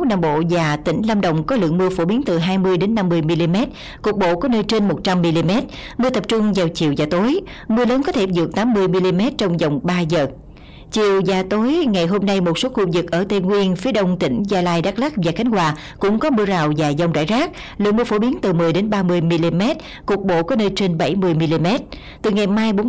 Nam Bộ và tỉnh Lâm Đồng có lượng mưa phổ biến từ 20 đến 50 mm, cục bộ có nơi trên 100 mm. Mưa tập trung vào chiều và tối, mưa lớn có thể vượt 80 mm trong vòng 3 giờ. Chiều và tối ngày hôm nay, một số khu vực ở Tây Nguyên, phía đông tỉnh Gia Lai, Đắk Lắk và Khánh Hòa cũng có mưa rào và dông rải rác. Lượng mưa phổ biến từ 10 đến 30 mm, cục bộ có nơi trên 70 mm. Từ ngày mai 4